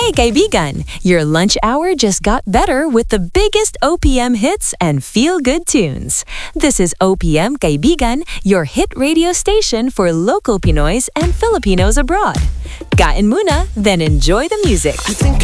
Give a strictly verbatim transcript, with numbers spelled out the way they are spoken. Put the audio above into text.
Hey kaibigan, your lunch hour just got better with the biggest O P M hits and feel-good tunes. This is O P M Kaibigan, your hit radio station for local Pinoys and Filipinos abroad. Kain muna, then enjoy the music. I think